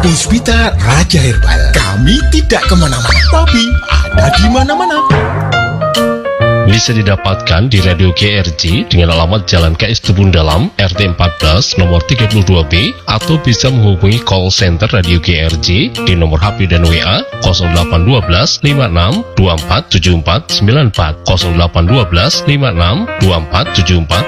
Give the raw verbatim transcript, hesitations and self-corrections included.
Puspita Raja Herbal. Kami tidak kemana-mana, tapi ada di mana-mana. Bisa didapatkan di Radio G R J dengan alamat Jalan K S Tubun Dalam, R T empat belas, nomor tiga puluh dua B, atau bisa menghubungi call center Radio G R J di nomor H P dan W A nol delapan satu dua lima enam dua empat tujuh empat sembilan empat nol delapan satu dua lima enam dua empat tujuh empat